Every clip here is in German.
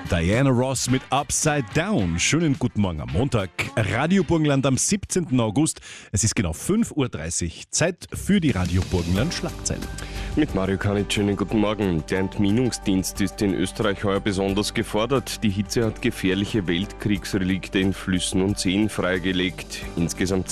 Diana Ross mit Upside Down. Schönen guten Morgen am Montag. Radio Burgenland am 17. August. Es ist genau 5.30 Uhr. Zeit für die Radio Burgenland Schlagzeilen. Mit Mario Kanitsch, schönen guten Morgen. Der Entminungsdienst ist in Österreich heuer besonders gefordert. Die Hitze hat gefährliche Weltkriegsrelikte in Flüssen und Seen freigelegt. Insgesamt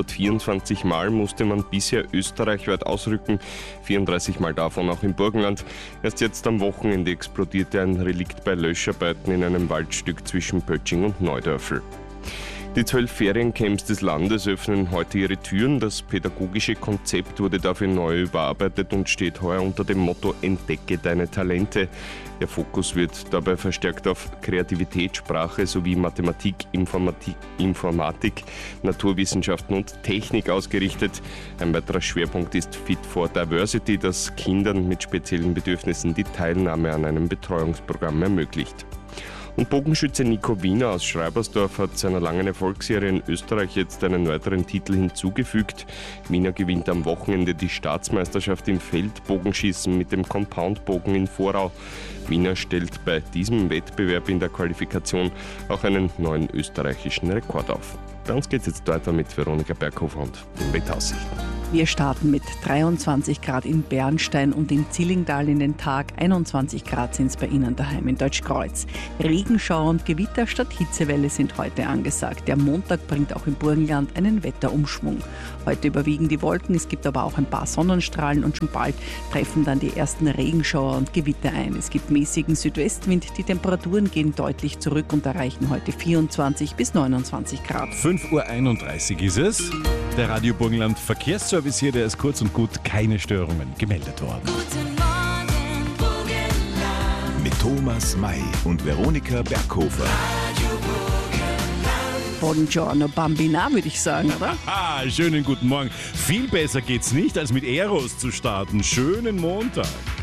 624 Mal musste man bisher österreichweit ausrücken, 34 Mal davon auch im Burgenland. Erst jetzt am Wochenende explodierte ein Relikt bei Löscharbeiten in einem Waldstück zwischen Pötsching und Neudörfl. Die 12 Feriencamps des Landes öffnen heute ihre Türen. Das pädagogische Konzept wurde dafür neu überarbeitet und steht heuer unter dem Motto Entdecke deine Talente. Der Fokus wird dabei verstärkt auf Kreativität, Sprache sowie Mathematik, Informatik, Naturwissenschaften und Technik ausgerichtet. Ein weiterer Schwerpunkt ist Fit for Diversity, das Kindern mit speziellen Bedürfnissen die Teilnahme an einem Betreuungsprogramm ermöglicht. Und Bogenschütze Nico Wiener aus Schreibersdorf hat seiner langen Erfolgsserie in Österreich jetzt einen weiteren Titel hinzugefügt. Wiener gewinnt am Wochenende die Staatsmeisterschaft im Feldbogenschießen mit dem Compoundbogen in Vorau. Wiener stellt bei diesem Wettbewerb in der Qualifikation auch einen neuen österreichischen Rekord auf. Bei uns geht es jetzt weiter mit Veronika Berghofer und den Wetteraussichten. Wir starten mit 23 Grad in Bernstein und in Zillingtal in den Tag. 21 Grad sind es bei Ihnen daheim in Deutschkreuz. Regenschauer und Gewitter statt Hitzewelle sind heute angesagt. Der Montag bringt auch im Burgenland einen Wetterumschwung. Heute überwiegen die Wolken, es gibt aber auch ein paar Sonnenstrahlen und schon bald treffen dann die ersten Regenschauer und Gewitter ein. Es gibt mäßigen Südwestwind, die Temperaturen gehen deutlich zurück und erreichen heute 24 bis 29 Grad. 5.31 Uhr ist es. Der Radio Burgenland Verkehrsservice hier, der ist kurz und gut, keine Störungen gemeldet worden. Guten Morgen, Burgenland. Mit Thomas May und Veronika Berghofer. Radio Burgenland. Buongiorno Bambina, würde ich sagen, oder? Schönen guten Morgen. Viel besser geht's nicht, als mit Eros zu starten. Schönen Montag.